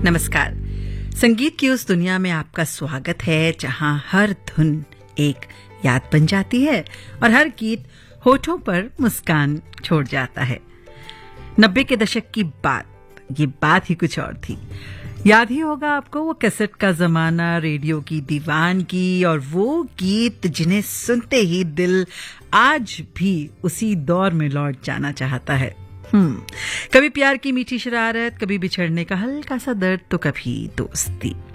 नमस्कार। संगीत की उस दुनिया में आपका स्वागत है जहां हर धुन एक याद बन जाती है और हर गीत होठों पर मुस्कान छोड़ जाता है। 90 के दशक की ये बात ही कुछ और थी। याद ही होगा आपको वो कैसेट का जमाना, रेडियो की दीवानगी और वो गीत जिन्हें सुनते ही दिल आज भी उसी दौर में लौट जाना चाहता है। कभी प्यार की मीठी शरारत, कभी बिछड़ने का हल्का सा दर्द, तो कभी दोस्ती।